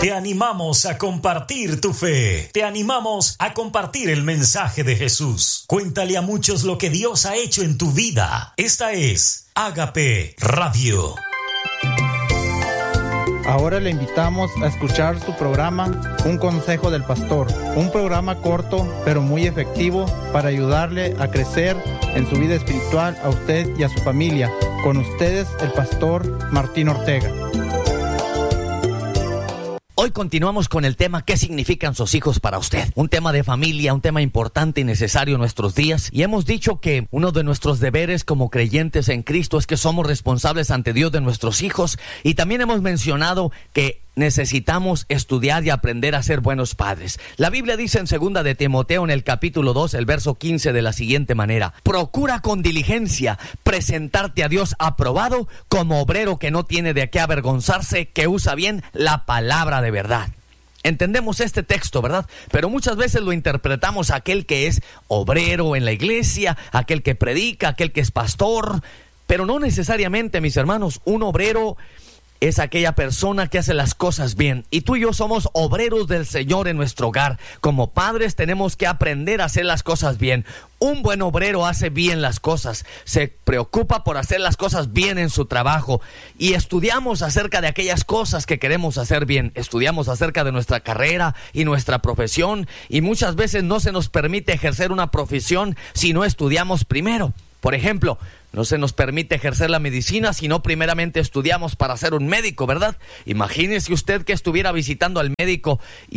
Te animamos a compartir tu fe. Te animamos a compartir el mensaje de Jesús. Cuéntale a muchos lo que Dios ha hecho en tu vida. Esta es Ágape Radio. Ahora le invitamos a escuchar su programa Un Consejo del Pastor, un programa corto pero muy efectivo para ayudarle a crecer en su vida espiritual a usted y a su familia. Con ustedes, el pastor Martín Ortega. Hoy continuamos con el tema ¿qué significan sus hijos para usted? Un tema de familia, un tema importante y necesario en nuestros días. Y hemos dicho que uno de nuestros deberes como creyentes en Cristo es que somos responsables ante Dios de nuestros hijos. Y también hemos mencionado que necesitamos estudiar y aprender a ser buenos padres. La Biblia dice en 2 de Timoteo, en el capítulo 2, el verso 15, de la siguiente manera: procura con diligencia presentarte a Dios aprobado como obrero que no tiene de qué avergonzarse, que usa bien la palabra de verdad. Entendemos este texto, ¿verdad? Pero muchas veces lo interpretamos a aquel que es obrero en la iglesia, aquel que predica, aquel que es pastor, pero no necesariamente, mis hermanos. Un obrero es aquella persona que hace las cosas bien. Y tú y yo somos obreros del Señor en nuestro hogar. Como padres tenemos que aprender a hacer las cosas bien. Un buen obrero hace bien las cosas. Se preocupa por hacer las cosas bien en su trabajo. Y estudiamos acerca de aquellas cosas que queremos hacer bien. Estudiamos acerca de nuestra carrera y nuestra profesión. Y muchas veces no se nos permite ejercer una profesión si no estudiamos primero. Por ejemplo, no se nos permite ejercer la medicina si no primeramente estudiamos para ser un médico, ¿verdad? Imagínese usted que estuviera visitando al médico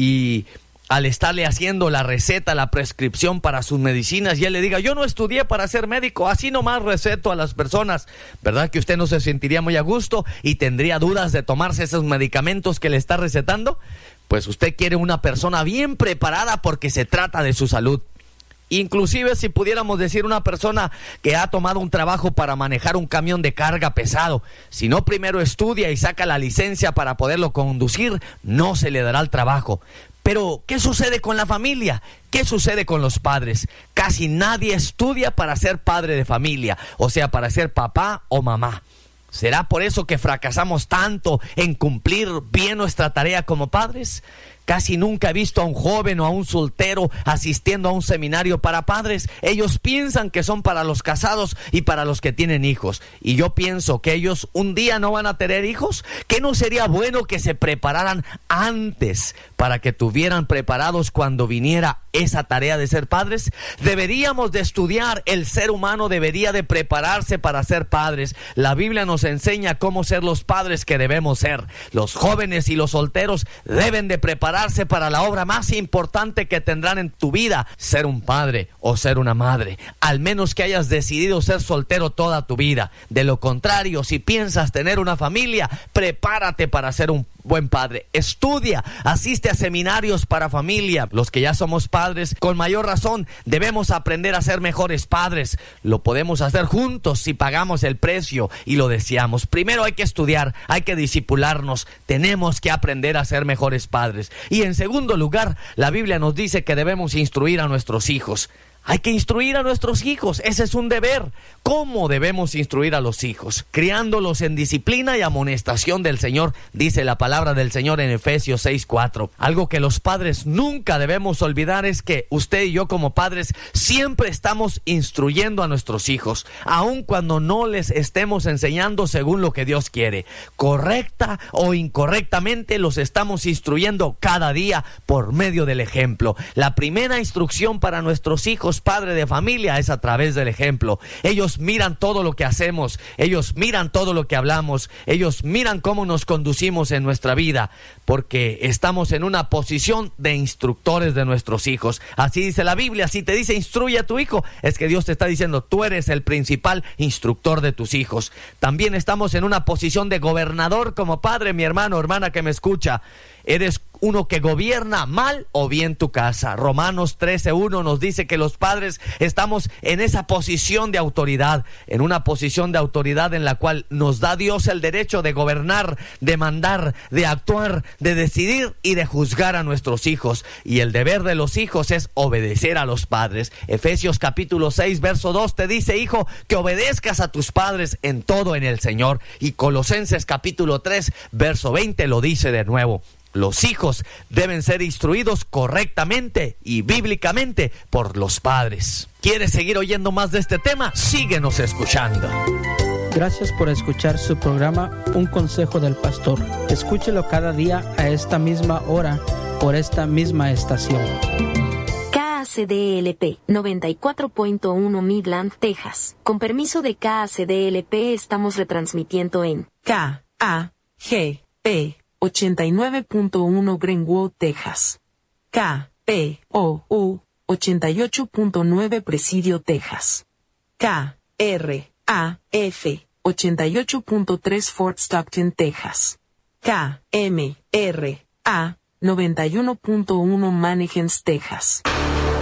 y al estarle haciendo la receta, la prescripción para sus medicinas, y él le diga: yo no estudié para ser médico, así nomás receto a las personas. ¿Verdad que usted no se sentiría muy a gusto y tendría dudas de tomarse esos medicamentos que le está recetando? Pues usted quiere una persona bien preparada porque se trata de su salud. Inclusive si pudiéramos decir una persona que ha tomado un trabajo para manejar un camión de carga pesado, si no primero estudia y saca la licencia para poderlo conducir, no se le dará el trabajo. Pero, ¿qué sucede con la familia? ¿Qué sucede con los padres? Casi nadie estudia para ser padre de familia, o sea, para ser papá o mamá. ¿Será por eso que fracasamos tanto en cumplir bien nuestra tarea como padres? Casi nunca he visto a un joven o a un soltero asistiendo a un seminario para padres. Ellos piensan que son para los casados y para los que tienen hijos. Y yo pienso que ellos un día no van a tener hijos. ¿Qué no sería bueno que se prepararan antes para que tuvieran preparados cuando viniera esa tarea de ser padres? Deberíamos de estudiar. El ser humano debería de prepararse para ser padres. La Biblia nos enseña cómo ser los padres que debemos ser. Los jóvenes y los solteros deben de prepararse para la obra más importante que tendrán en tu vida: ser un padre o ser una madre. Al menos que hayas decidido ser soltero toda tu vida. De lo contrario, si piensas tener una familia, prepárate para ser un buen padre. Estudia, asiste a seminarios para familia. Los que ya somos padres, con mayor razón, debemos aprender a ser mejores padres. Lo podemos hacer juntos si pagamos el precio y lo deseamos. Primero hay que estudiar, hay que discipularnos. Tenemos que aprender a ser mejores padres. Y en segundo lugar, la Biblia nos dice que debemos instruir a nuestros hijos. Hay que instruir a nuestros hijos, ese es un deber. ¿Cómo debemos instruir a los hijos? Criándolos en disciplina y amonestación del Señor, dice la palabra del Señor en Efesios 6:4. Algo que los padres nunca debemos olvidar es que usted y yo como padres siempre estamos instruyendo a nuestros hijos, aun cuando no les estemos enseñando según lo que Dios quiere. Correcta o incorrectamente, los estamos instruyendo cada día por medio del ejemplo. La primera instrucción para nuestros hijos, padre de familia, es a través del ejemplo. Ellos miran todo lo que hacemos, ellos miran todo lo que hablamos, ellos miran cómo nos conducimos en nuestra vida, porque estamos en una posición de instructores de nuestros hijos. Así dice la Biblia. Si te dice instruye a tu hijo, es que Dios te está diciendo tú eres el principal instructor de tus hijos. También estamos en una posición de gobernador como padre, mi hermano, hermana que me escucha. Eres uno que gobierna mal o bien tu casa. Romanos 13:1 nos dice que los padres estamos en esa posición de autoridad, en una posición de autoridad en la cual nos da Dios el derecho de gobernar, de mandar, de actuar, de decidir y de juzgar a nuestros hijos. Y el deber de los hijos es obedecer a los padres. Efesios capítulo 6 verso 2 te dice, hijo, que obedezcas a tus padres en todo en el Señor. Y Colosenses capítulo 3 verso 20 lo dice de nuevo. Los hijos deben ser instruidos correctamente y bíblicamente por los padres. ¿Quieres seguir oyendo más de este tema? Síguenos escuchando. Gracias por escuchar su programa Un Consejo del Pastor. Escúchelo cada día a esta misma hora por esta misma estación. KACDLP 94.1 Midland, Texas. Con permiso de KACDLP estamos retransmitiendo en KAGP 89.1 Greenwood, Texas. KPOU 88.9 Presidio, Texas. KRAF 88.3 Fort Stockton, Texas. KMRA 91.1 Mannequins, Texas.